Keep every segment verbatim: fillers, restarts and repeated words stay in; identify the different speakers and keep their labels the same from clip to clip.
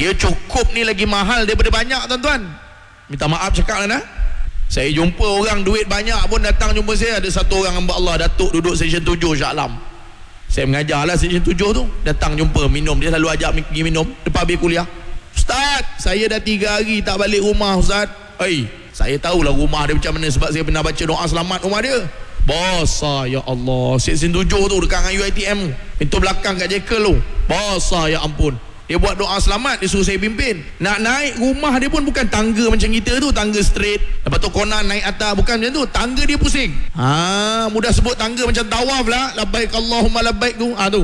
Speaker 1: Dia cukup ni lagi mahal daripada banyak, tuan-tuan. Minta maaf cakap lah nah. Saya jumpa orang duit banyak pun datang jumpa saya. Ada satu orang hamba Allah, Datuk, duduk seksyen tujuh Shah Alam. Saya mengajar lah seksyen tujuh tu. Datang jumpa minum, dia selalu ajak pergi minum lepas habis kuliah. Ustaz, saya dah tiga hari tak balik rumah Ustaz. Hei, saya tahulah rumah dia macam mana sebab saya pernah baca doa selamat rumah dia. Basah ya Allah. Seksyen tujuh tu dekat dengan U I T M, pintu belakang kat Jekyll tu. Basah ya ampun. Dia buat doa selamat, dia suruh saya pimpin. Nak naik rumah dia pun bukan tangga macam kita tu, tangga straight. Lepas tu konan naik atas, bukan macam tu. Tangga dia pusing. Ha, mudah sebut tangga macam tawaf lah. Labbaik Allahumma labbaik tu. Ha tu.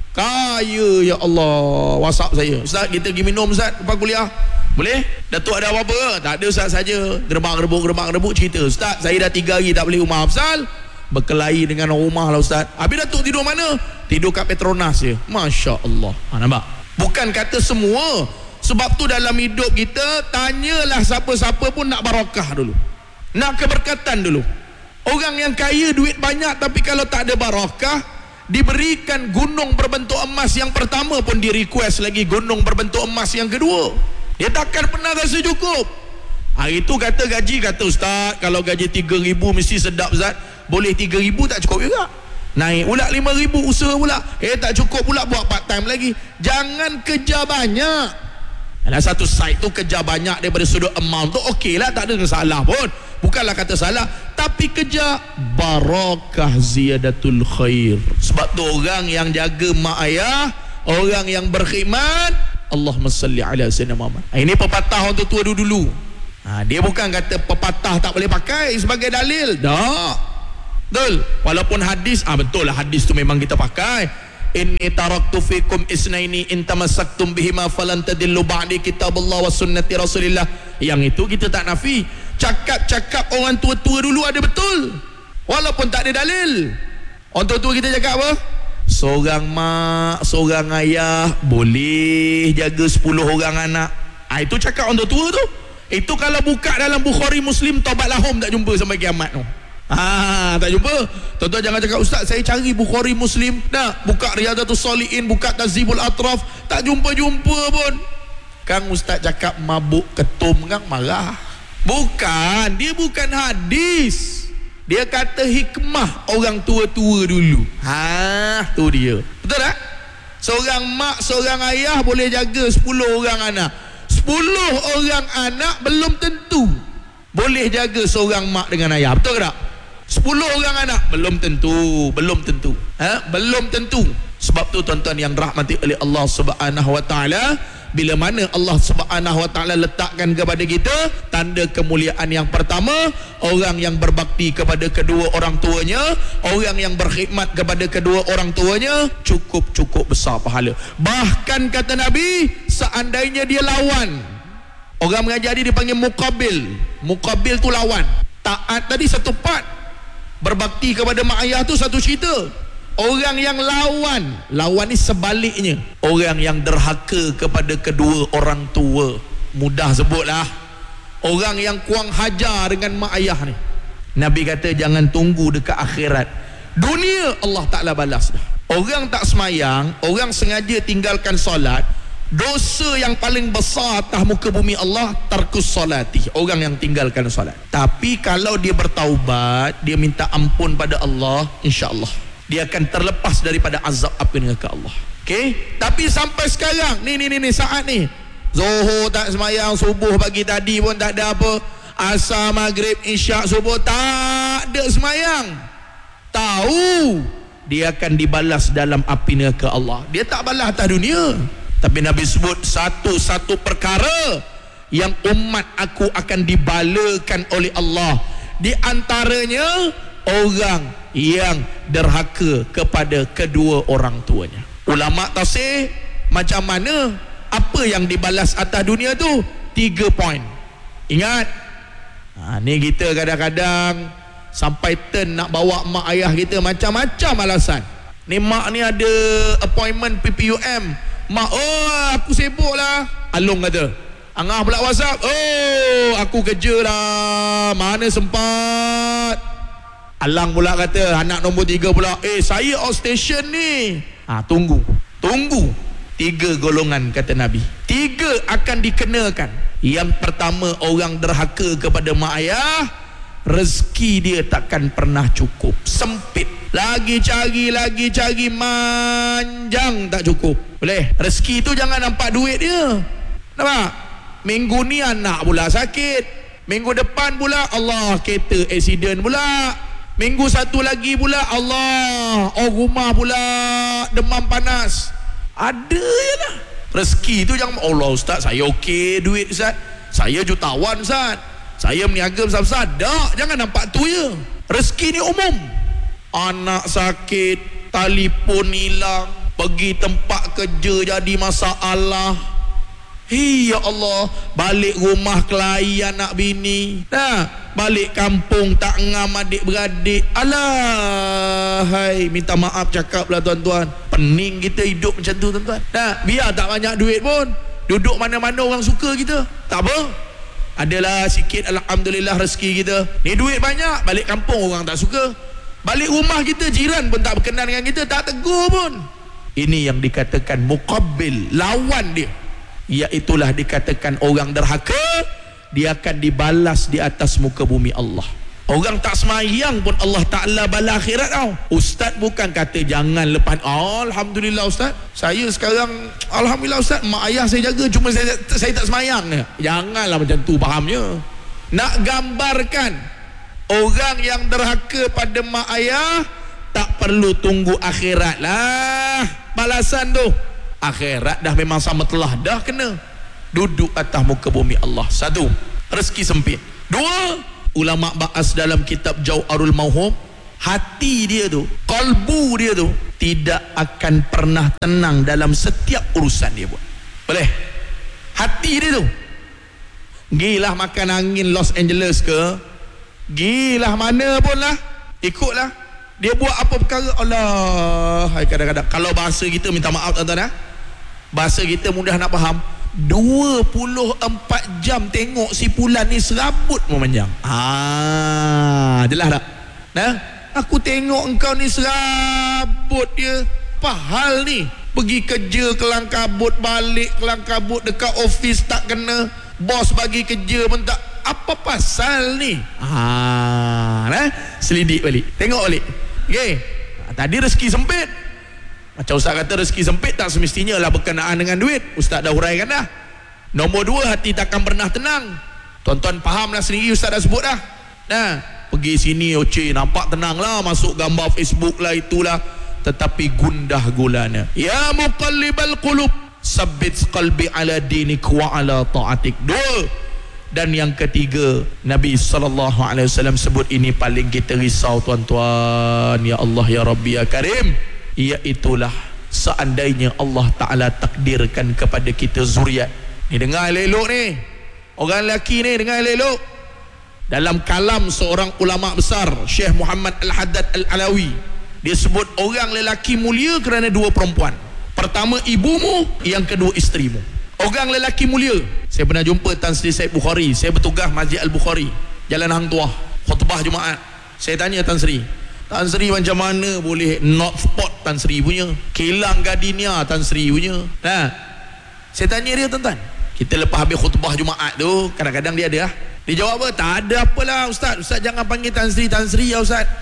Speaker 1: Kaya ya Allah. WhatsApp saya. Ustaz, kita pergi minum Ustaz lepas kuliah. Boleh? Datuk ada apa-apa? Tak ada Ustaz saja. Gerbang-gerbuk, gerbang-gerbuk cerita. Ustaz, saya dah tiga hari tak balik rumah. Apasal? Berkelahi dengan rumah lah Ustaz. Habis Datuk tidur mana? Tidur kat Petronas je. Masya Allah. Ha, nampak? Bukan kata semua. Sebab tu dalam hidup kita, tanyalah siapa-siapa pun nak barakah dulu, nak keberkatan dulu. Orang yang kaya duit banyak tapi kalau tak ada barakah, diberikan gunung berbentuk emas yang pertama pun di request lagi gunung berbentuk emas yang kedua. Dia takkan pernah rasa cukup. Hari tu kata gaji, kata Ustaz, kalau gaji tiga ribu mesti sedap Ustaz. Boleh tiga ribu tak cukup juga. Naik pula lima ribu, usaha pula. Eh tak cukup pula, buat part time lagi. Jangan kerja banyak. Ada satu site tu kerja banyak daripada sudut amount tu okey lah, tak ada salah pun. Bukanlah kata salah, tapi kerja barakah ziyadatul khair. Sebab tu orang yang jaga mak ayah, orang yang berkhidmat, Allahumma salli ala sayyidina Muhammad. Ini pepatah orang tua dulu-dulu. Ha, dia bukan kata pepatah tak boleh pakai sebagai dalil. Tak. Betul. Walaupun hadis, ah betul lah hadis tu memang kita pakai. Inni taraktu fikum isnaini in tamassaktum bihima falan tadillu ba'di kitabullah wa sunnati rasulillah. Yang itu kita tak nafi. Cakap-cakap orang tua-tua dulu ada betul, walaupun tak ada dalil. Orang tua-tua kita cakap apa? Seorang mak, seorang ayah boleh jaga sepuluh orang anak. Ah itu cakap orang tua-tua tu. Itu kalau buka dalam Bukhari Muslim taubat lahum tak jumpa sampai kiamat tu. Ah, tak jumpa. Tuan-tuan jangan cakap Ustaz saya cari Bukhari Muslim, dah buka Riyadatus Shalihin, buka Tazibul Atraf, tak jumpa-jumpa pun. Kang Ustaz cakap mabuk ketum, Kang marah. Bukan, dia bukan hadis. Dia kata hikmah orang tua-tua dulu. Ha, tu dia. Betul tak? Seorang mak, seorang ayah boleh jaga sepuluh orang anak. Sepuluh orang anak belum tentu boleh jaga seorang mak dengan ayah. Betul tak? Sepuluh orang anak belum tentu, belum tentu. Ha? Belum tentu. Sebab tu tuan-tuan yang rahmati oleh Allah Subhanahu wa taala, bila mana Allah Subhanahu wa taala letakkan kepada kita tanda kemuliaan yang pertama, orang yang berbakti kepada kedua orang tuanya, orang yang berkhidmat kepada kedua orang tuanya, cukup-cukup besar pahala. Bahkan kata Nabi, seandainya dia lawan, orang mengajar dia dipanggil muqabil. Muqabil tu lawan. Taat tadi satu part, berbakti kepada mak ayah tu satu cerita. Orang yang lawan, lawan ni sebaliknya, orang yang derhaka kepada kedua orang tua. Mudah sebutlah, orang yang kurang hajar dengan mak ayah ni. Nabi kata jangan tunggu dekat akhirat, dunia Allah Ta'ala balas dah. Orang tak semayang, orang sengaja tinggalkan solat, dosa yang paling besar atas muka bumi Allah tarkus solati, orang yang tinggalkan solat. Tapi kalau dia bertaubat, dia minta ampun pada Allah, insya-Allah dia akan terlepas daripada azab api neraka Allah. Okey? Tapi sampai sekarang ni ni ni, ni saat ni, Zuhur tak semayang, subuh pagi tadi pun tak ada apa, asar, maghrib, isyak, subuh tak ada semayang, tahu dia akan dibalas dalam api neraka Allah. Dia tak balas atas dunia. Tapi Nabi sebut satu-satu perkara yang umat aku akan dibalakan oleh Allah, di antaranya orang yang derhaka kepada kedua orang tuanya. Ulama tafsir macam mana, apa yang dibalas atas dunia tu? Tiga poin. Ingat, ha, ni kita kadang-kadang sampai turn nak bawa mak ayah kita macam-macam alasan. Ni mak ni ada appointment P P U M. Mak, oh aku sibuk lah. Alung kata, Angah pula WhatsApp, oh aku kerja lah, mana sempat. Alang pula kata, anak nombor tiga pula, eh saya outstation ni. Ha, tunggu, tunggu. Tiga golongan kata Nabi. Tiga akan dikenakan. Yang pertama, orang derhaka kepada mak ayah, rezeki dia takkan pernah cukup, sempit. Lagi cari, lagi cari, manjang tak cukup. Boleh? Rezeki tu jangan nampak duit dia. Nampak? Minggu ni anak pula sakit, minggu depan pula Allah kereta accident pula, minggu satu lagi pula Allah oh rumah pula demam panas. Ada je lah rezeki tu. Jangan Allah ustaz saya okey duit ustaz, saya jutawan ustaz, saya meniaga besar-besar. Tak, jangan nampak tu je. Rezeki ni umum. Anak sakit, telefon hilang, pergi tempat kerja jadi masalah. Hei ya Allah, balik rumah kelahi anak bini, nah, balik kampung tak ngam adik-beradik. Alah, hai, minta maaf cakap lah tuan-tuan. Pening kita hidup macam tu tuan-tuan. Nah, biar tak banyak duit pun, duduk mana-mana orang suka kita. Tak apa, adalah sikit alhamdulillah rezeki kita. Ni duit banyak, balik kampung orang tak suka. Balik rumah kita jiran pun tak berkenan dengan kita, tak tegur pun. Ini yang dikatakan muqabbil, lawan dia. Iaitulah dikatakan orang derhaka, dia akan dibalas di atas muka bumi Allah. Orang tak semayang pun Allah Ta'ala bala akhirat tau. Ustaz bukan kata jangan lepas, oh, alhamdulillah ustaz, saya sekarang alhamdulillah ustaz, mak ayah saya jaga, cuma saya, saya tak semayang. Janganlah macam tu fahamnya. Nak gambarkan orang yang derhaka pada mak ayah, tak perlu tunggu akhirat lah balasan tu. Akhirat dah memang sama telah dah kena. Duduk atas muka bumi Allah. Satu, rezeki sempit. Dua, ulama bahas dalam kitab Jauharul Mauhum, hati dia tu, kalbu dia tu tidak akan pernah tenang dalam setiap urusan dia buat. Boleh? Hati dia tu, gilah makan angin Los Angeles ke, gilah mana pun lah, ikutlah. Dia buat apa perkara, Allah, kadang-kadang kalau bahasa kita, minta maaf tuan-tuan, bahasa kita mudah nak faham, dua puluh empat jam tengok si Pulan ni serabut memanjang. Ah, jelas tak? Nah, aku tengok engkau ni serabut dia. Apa hal ni? Pergi kerja kelang kabut, balik kelang kabut, dekat office tak kena, bos bagi kerja pun tak. Apa pasal ni? Ah, nah, selidik balik, tengok balik. Okey, tadi rezeki sempit. Macam ustaz kata rezeki sempit tak semestinya lah berkenaan dengan duit. Ustaz dah huraikan dah. Nombor dua, hati takkan pernah tenang. Tuan-tuan faham lah sendiri, ustaz dah sebut dah. Nah, pergi sini oceh, nampak tenang lah, masuk gambar Facebook lah itulah, tetapi gundah gulana. Ya muqallibal qulub, sabbit qalbi ala dinik wa ala ta'atik. Dua. Dan yang ketiga, Nabi sallallahu alaihi wasallam sebut ini paling kita risau tuan-tuan. Ya Allah ya Rabbi ya Karim, iaitulah seandainya Allah Ta'ala takdirkan kepada kita zuriat. Ni dengar elok ni, orang lelaki ni dengar elok. Dalam kalam seorang ulama besar, Syekh Muhammad Al-Haddad Al-Alawi, dia sebut orang lelaki mulia kerana dua perempuan. Pertama ibumu, yang kedua isterimu. Orang lelaki mulia. Saya pernah jumpa Tan Sri Said Bukhari. Saya bertugas Masjid Al-Bukhari, Jalan Hang Tuah, khutbah Jumaat. Saya tanya Tan Sri, Tan Sri macam mana boleh not spot Tan Sri punya, kilang gardenia Tan Sri punya. Nah, saya tanya dia, tuan-tuan, kita lepas habis khutbah Jumaat tu, kadang-kadang dia ada lah, dia jawab apa? Tak ada apalah ustaz, ustaz jangan panggil Tan Sri, Tan Sri ya ustaz.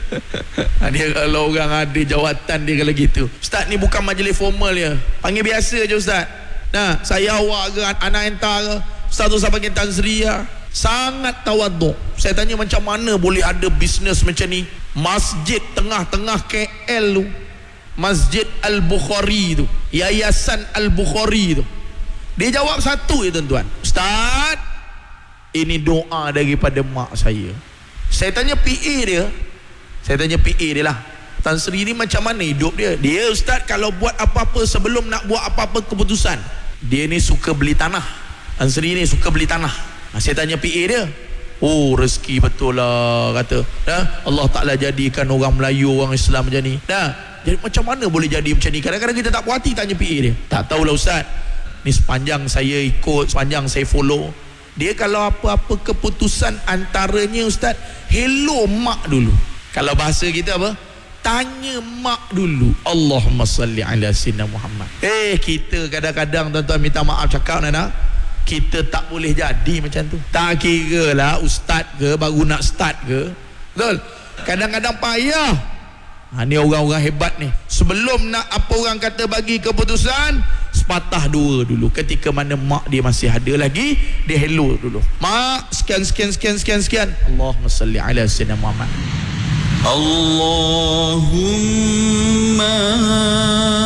Speaker 1: Dia kalau orang ada jawatan dia kalau gitu, ustaz ni bukan majlis formal ya, panggil biasa je ustaz. Nah, saya awak ke anak entar ke, ustaz tu saya panggil Tan Sri ya. Sangat tawaduk. Saya tanya macam mana boleh ada bisnes macam ni, masjid tengah-tengah K L tu, Masjid Al-Bukhari tu, Yayasan Al-Bukhari tu. Dia jawab satu je tuan-tuan, ustaz, ini doa daripada mak saya. Saya tanya P A dia, saya tanya P A dia lah, Tan Sri ni macam mana hidup dia? Dia ustaz kalau buat apa-apa, sebelum nak buat apa-apa keputusan, dia ni suka beli tanah. Tan Sri ni suka beli tanah. Saya tanya P A dia, oh rezeki betul lah kata. Dah, Allah Ta'ala jadikan orang Melayu, orang Islam macam ni. Dah, jadi macam mana boleh jadi macam ni? Kadang-kadang kita tak puas hati tanya P A dia. Tak tahulah ustaz, ni sepanjang saya ikut, sepanjang saya follow, dia kalau apa-apa keputusan antaranya ustaz, hello mak dulu. Kalau bahasa kita apa? tanya mak dulu. Allahumma salli ala sayyidina Muhammad. Eh kita kadang-kadang tuan-tuan minta maaf cakap Nana, kita tak boleh jadi macam tu. Tak kira lah ustaz ke baru nak start ke, betul? Kadang-kadang payah. Ha, ni orang-orang hebat ni, sebelum nak apa orang kata bagi keputusan, sepatah dua dulu. Ketika mana mak dia masih ada lagi, dia hello dulu, mak sekian sekian sekian sekian sekian. Allahumma salli ala sayyidina Muhammad.
Speaker 2: Allahumma